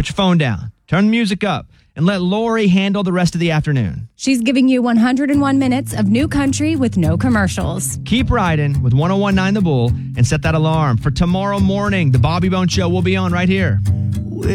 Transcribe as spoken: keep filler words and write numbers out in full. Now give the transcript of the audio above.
put your phone down, turn the music up, and let Lori handle the rest of the afternoon. She's giving you one hundred one minutes of new country with no commercials. Keep riding with one oh one point nine The Bull and set that alarm for tomorrow morning. The Bobby Bone Show will be on right here.